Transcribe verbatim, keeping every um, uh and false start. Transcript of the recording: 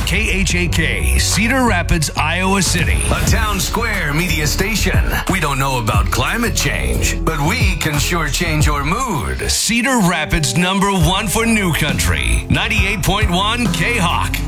K H A K, Cedar Rapids, Iowa City. A town square media station. We don't know about climate change, but we can sure change your mood. Cedar Rapids number one for New Country. ninety-eight point one K-Hawk.